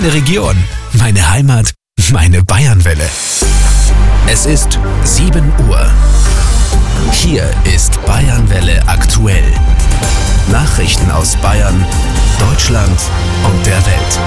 Meine Region, meine Heimat, meine Bayernwelle. Es ist 7 Uhr. Hier ist Bayernwelle aktuell. Nachrichten aus Bayern, Deutschland und der Welt.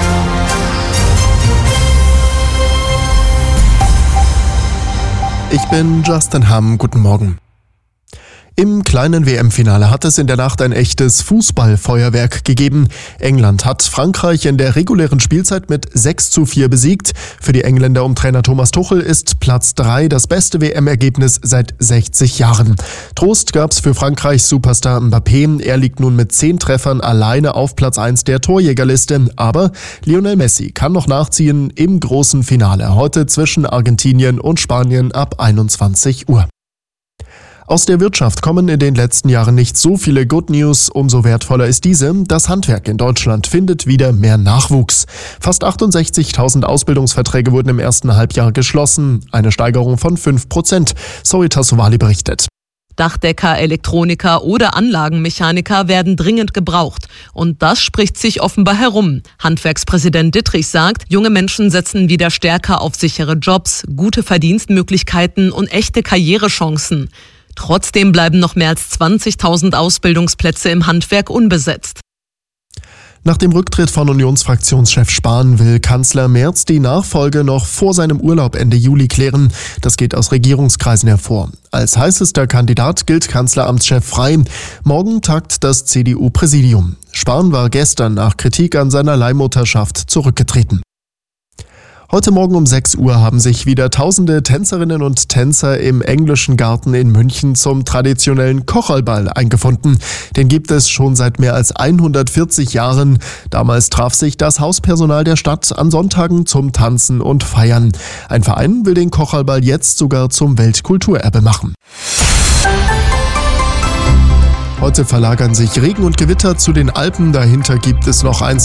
Ich bin Justin Hamm, guten Morgen. Im kleinen WM-Finale hat es in der Nacht ein echtes Fußballfeuerwerk gegeben. England hat Frankreich in der regulären Spielzeit mit 6:4 besiegt. Für die Engländer um Trainer Thomas Tuchel ist Platz 3 das beste WM-Ergebnis seit 60 Jahren. Trost gab's für Frankreichs Superstar Mbappé. Er liegt nun mit 10 Treffern alleine auf Platz 1 der Torjägerliste. Aber Lionel Messi kann noch nachziehen im großen Finale. Heute zwischen Argentinien und Spanien ab 21 Uhr. Aus der Wirtschaft kommen in den letzten Jahren nicht so viele Good News, umso wertvoller ist diese. Das Handwerk in Deutschland findet wieder mehr Nachwuchs. Fast 68.000 Ausbildungsverträge wurden im ersten Halbjahr geschlossen, eine Steigerung von 5%. Zoe Tassovali berichtet. Dachdecker, Elektroniker oder Anlagenmechaniker werden dringend gebraucht. Und das spricht sich offenbar herum. Handwerkspräsident Dittrich sagt, junge Menschen setzen wieder stärker auf sichere Jobs, gute Verdienstmöglichkeiten und echte Karrierechancen. Trotzdem bleiben noch mehr als 20.000 Ausbildungsplätze im Handwerk unbesetzt. Nach dem Rücktritt von Unionsfraktionschef Spahn will Kanzler Merz die Nachfolge noch vor seinem Urlaub Ende Juli klären. Das geht aus Regierungskreisen hervor. Als heißester Kandidat gilt Kanzleramtschef Frey. Morgen tagt das CDU-Präsidium. Spahn war gestern nach Kritik an seiner Leihmutterschaft zurückgetreten. Heute Morgen um 6 Uhr haben sich wieder tausende Tänzerinnen und Tänzer im Englischen Garten in München zum traditionellen Kocherlball eingefunden. Den gibt es schon seit mehr als 140 Jahren. Damals traf sich das Hauspersonal der Stadt an Sonntagen zum Tanzen und Feiern. Ein Verein will den Kocherlball jetzt sogar zum Weltkulturerbe machen. Heute verlagern sich Regen und Gewitter zu den Alpen. Dahinter gibt es noch ein